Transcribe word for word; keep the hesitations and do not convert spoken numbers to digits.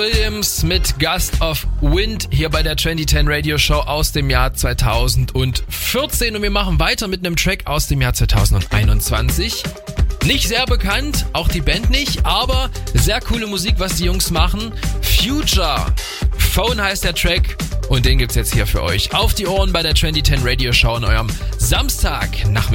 Williams mit Gust of Wind hier bei der zwanzig zehn Radio Show aus dem Jahr zweitausendvierzehn und wir machen weiter mit einem Track aus dem Jahr zweitausendeinundzwanzig. Nicht sehr bekannt, auch die Band nicht, aber sehr coole Musik, was die Jungs machen. Future Phone heißt der Track und den gibt's jetzt hier für euch auf die Ohren bei der zwanzig zehn Radio Show an eurem Samstag nach